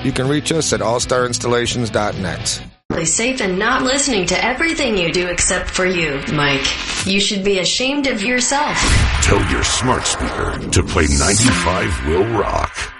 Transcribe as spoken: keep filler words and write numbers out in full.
You can reach us at all star installations dot net. Safe and not listening to everything you do except for you, Mike. You should be ashamed of yourself. Tell your smart speaker to play ninety-five will rock.